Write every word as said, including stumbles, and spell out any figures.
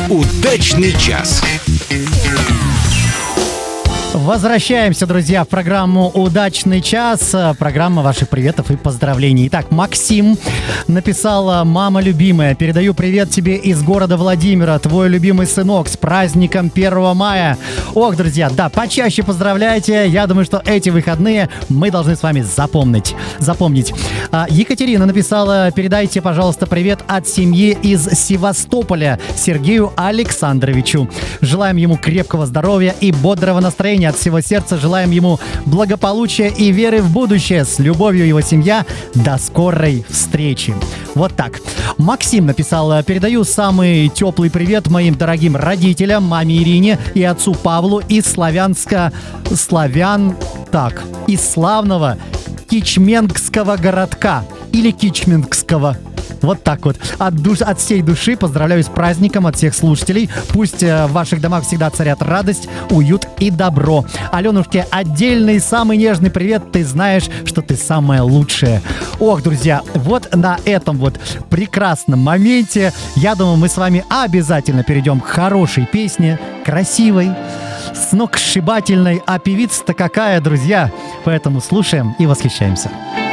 Удачный час. Возвращаемся, друзья, в программу «Удачный час». Программа ваших приветов и поздравлений. Итак, Максим написала: «Мама любимая, передаю привет тебе из города Владимира, твой любимый сынок, с праздником первого мая». Ох, друзья, да, почаще поздравляйте. Я думаю, что эти выходные мы должны с вами запомнить. запомнить. А, Екатерина написала: «Передайте, пожалуйста, привет от семьи из Севастополя Сергею Александровичу. Желаем ему крепкого здоровья и бодрого настроения. От всего сердца желаем ему благополучия и веры в будущее. С любовью, его семья. До скорой встречи». Вот так. Максим написал: «Передаю самый теплый привет моим дорогим родителям, маме Ирине и отцу Павлу из Славянска... Славян... Так, из славного Кичменгского городка. Или Кичменгского». Вот так вот. От, душ, от всей души поздравляю с праздником от всех слушателей. Пусть э, в ваших домах всегда царят радость, уют и добро. Аленушке отдельный, самый нежный привет. Ты знаешь, что ты самая лучшая». Ох, друзья, вот на этом вот прекрасном моменте, я думаю, мы с вами обязательно перейдем к хорошей песне, красивой, сногсшибательной. А певица-то какая, друзья? Поэтому слушаем и восхищаемся.